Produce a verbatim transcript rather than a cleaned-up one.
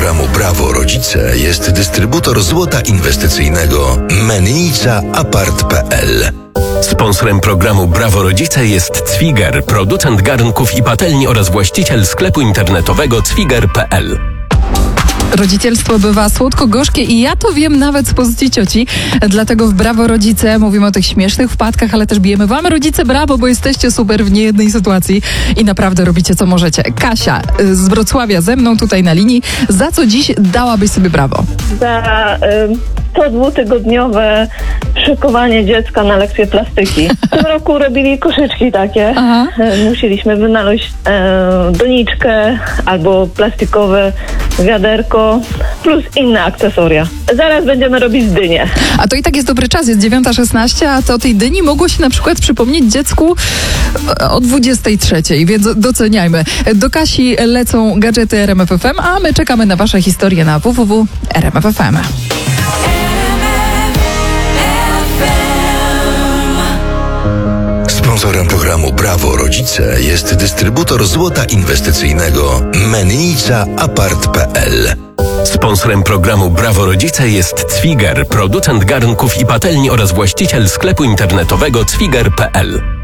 programu Brawo Rodzice jest dystrybutor złota inwestycyjnego Mennica Apart kropka p l. Sponsorem programu Brawo Rodzice jest Cwiger, producent garnków i patelni oraz właściciel sklepu internetowego cwiger kropka p l. Rodzicielstwo bywa słodko-gorzkie i ja to wiem nawet z pozycji cioci. Dlatego w Brawo Rodzice mówimy o tych śmiesznych wpadkach, ale też bijemy wam, rodzice, brawo, bo jesteście super w niejednej sytuacji i naprawdę robicie co możecie. Kasia z Wrocławia ze mną tutaj na linii. Za co dziś dałabyś sobie brawo? Za y, to dwutygodniowe szykowanie dziecka na lekcję plastyki. W tym roku robili koszyczki takie. Aha. Y, musieliśmy wynaleźć y, doniczkę albo plastikowe wiaderko plus inne akcesoria. Zaraz będziemy robić dynię. A to i tak jest dobry czas, jest dziewiąta szesnaście, a to o tej dyni mogło się na przykład przypomnieć dziecku o dwudziestej trzeciej, więc doceniajmy. Do Kasi lecą gadżety R M F F M, a my czekamy na wasze historie na w w w kropka r m f f m. Sponsorem programu Brawo Rodzice jest dystrybutor złota inwestycyjnego Mennica Apart kropka p l. Sponsorem programu Brawo Rodzice jest Cwiger, producent garnków i patelni oraz właściciel sklepu internetowego cwiger kropka p l.